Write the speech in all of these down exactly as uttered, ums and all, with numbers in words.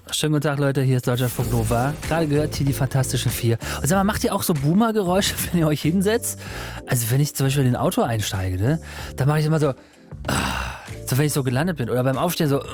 Schönen guten Tag, Leute, hier ist Deutschlandfunk Nova. Gerade gehört hier die Fantastischen Vier. Und sag mal, macht ihr auch so Boomer-Geräusche, wenn ihr euch hinsetzt? Also wenn ich zum Beispiel in ein Auto einsteige, ne, dann mache ich immer so, so wenn ich so gelandet bin. Oder beim Aufstehen so,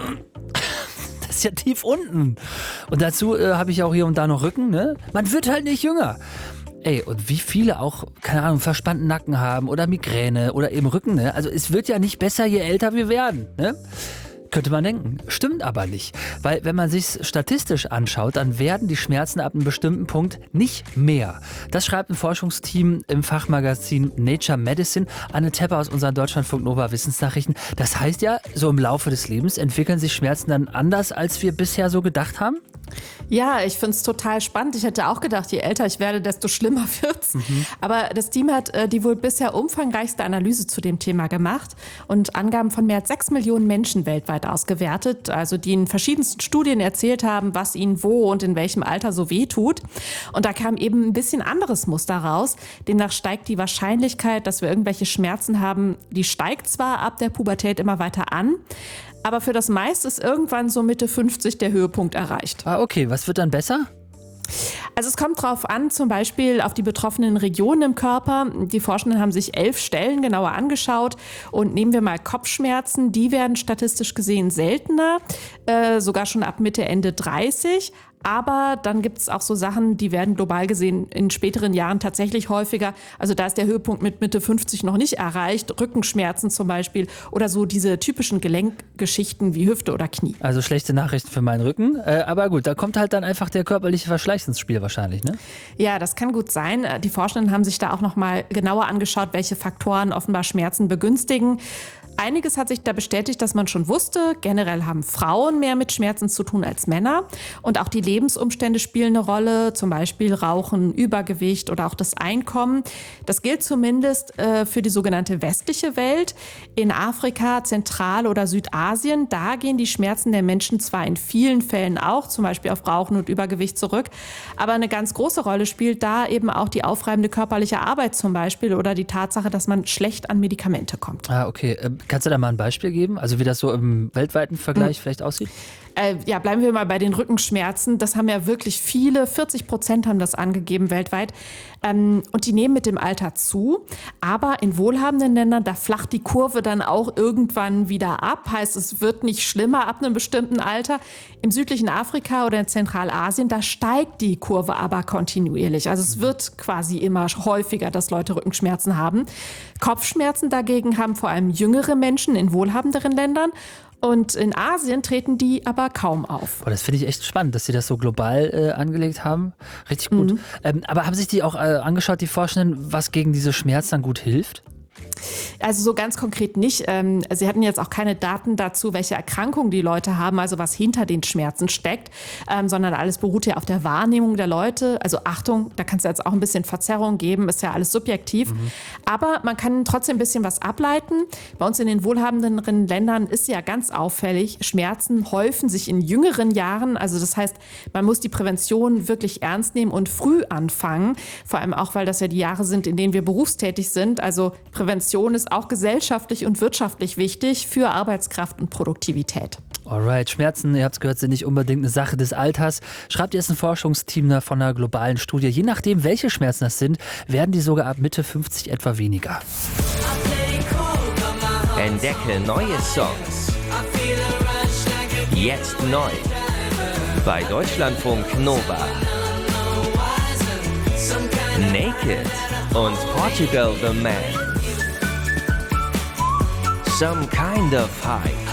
das ist ja tief unten. Und dazu äh, habe ich auch hier und da noch Rücken, ne? Man wird halt nicht jünger. Ey, und wie viele auch, keine Ahnung, verspannten Nacken haben oder Migräne oder eben Rücken, ne? Also es wird ja nicht besser, je älter wir werden, ne? Könnte man denken. Stimmt aber nicht. Weil wenn man sich statistisch anschaut, dann werden die Schmerzen ab einem bestimmten Punkt nicht mehr. Das schreibt ein Forschungsteam im Fachmagazin Nature Medicine. Anne Tepper aus unseren Deutschlandfunk Nova Wissensnachrichten. Das heißt ja, so im Laufe des Lebens entwickeln sich Schmerzen dann anders, als wir bisher so gedacht haben? Ja, ich finde es total spannend. Ich hätte auch gedacht, je älter ich werde, desto schlimmer wird's. Mhm. Aber das Team hat äh, die wohl bisher umfangreichste Analyse zu dem Thema gemacht und Angaben von mehr als sechs Millionen Menschen weltweit ausgewertet, also die in verschiedensten Studien erzählt haben, was ihnen wo und in welchem Alter so weh tut. Und da kam eben ein bisschen anderes Muster raus. Demnach steigt die Wahrscheinlichkeit, dass wir irgendwelche Schmerzen haben, die steigt zwar ab der Pubertät immer weiter an, aber für das meiste ist irgendwann so Mitte fünfzig der Höhepunkt erreicht. Ah, okay. Was wird dann besser? Also es kommt drauf an, zum Beispiel auf die betroffenen Regionen im Körper. Die Forschenden haben sich elf Stellen genauer angeschaut. Und nehmen wir mal Kopfschmerzen, die werden statistisch gesehen seltener, äh, sogar schon ab Mitte, Ende dreißig. Aber dann gibt es auch so Sachen, die werden global gesehen in späteren Jahren tatsächlich häufiger. Also da ist der Höhepunkt mit Mitte fünfzig noch nicht erreicht. Rückenschmerzen zum Beispiel oder so diese typischen Gelenkgeschichten wie Hüfte oder Knie. Also schlechte Nachrichten für meinen Rücken. Äh, aber gut, da kommt halt dann einfach der körperliche Verschleiß ins Spiel wahrscheinlich, ne? Ja, das kann gut sein. Die Forschenden haben sich da auch noch mal genauer angeschaut, welche Faktoren offenbar Schmerzen begünstigen. Einiges hat sich da bestätigt, dass man schon wusste. Generell haben Frauen mehr mit Schmerzen zu tun als Männer. Und auch die Lebensumstände spielen eine Rolle, zum Beispiel Rauchen, Übergewicht oder auch das Einkommen. Das gilt zumindest äh, für die sogenannte westliche Welt. In Afrika, Zentral- oder Südasien, da gehen die Schmerzen der Menschen zwar in vielen Fällen auch, zum Beispiel auf Rauchen und Übergewicht zurück, aber eine ganz große Rolle spielt da eben auch die aufreibende körperliche Arbeit zum Beispiel oder die Tatsache, dass man schlecht an Medikamente kommt. Ah, okay. Kannst du da mal ein Beispiel geben? Also wie das so im weltweiten Vergleich mhm. vielleicht aussieht? Äh, ja, bleiben wir mal bei den Rückenschmerzen. Das haben ja wirklich viele, vierzig Prozent haben das angegeben weltweit. Ähm, und die nehmen mit dem Alter zu. Aber in wohlhabenden Ländern, da flacht die Kurve dann auch irgendwann wieder ab. Heißt, es wird nicht schlimmer ab einem bestimmten Alter. Im südlichen Afrika oder in Zentralasien, da steigt die Kurve aber kontinuierlich. Also es wird quasi immer häufiger, dass Leute Rückenschmerzen haben. Kopfschmerzen dagegen haben vor allem jüngere Menschen in wohlhabenderen Ländern. Und in Asien treten die aber kaum auf. Boah, das finde ich echt spannend, dass sie das so global äh, angelegt haben. Richtig gut. Mhm. Ähm, aber haben sich die auch äh, angeschaut, die Forschenden, was gegen diese Schmerzen dann gut hilft? Also so ganz konkret nicht. Ähm, Sie hatten jetzt auch keine Daten dazu, welche Erkrankungen die Leute haben, also was hinter den Schmerzen steckt, ähm, sondern alles beruht ja auf der Wahrnehmung der Leute. Also Achtung, da kann es jetzt auch ein bisschen Verzerrung geben, ist ja alles subjektiv. Mhm. Aber man kann trotzdem ein bisschen was ableiten. Bei uns in den wohlhabenderen Ländern ist ja ganz auffällig, Schmerzen häufen sich in jüngeren Jahren. Also das heißt, man muss die Prävention wirklich ernst nehmen und früh anfangen. Vor allem auch, weil das ja die Jahre sind, in denen wir berufstätig sind. Also Prävention ist auch gesellschaftlich und wirtschaftlich wichtig für Arbeitskraft und Produktivität. Alright, Schmerzen, ihr habt es gehört, sind nicht unbedingt eine Sache des Alters. Schreibt jetzt ein Forschungsteam von einer globalen Studie. Je nachdem, welche Schmerzen das sind, werden die sogar ab Mitte fünfzig etwa weniger. Entdecke neue Songs. Jetzt neu. Bei Deutschlandfunk Nova. Naked und Portugal the Man. Some Kind of High.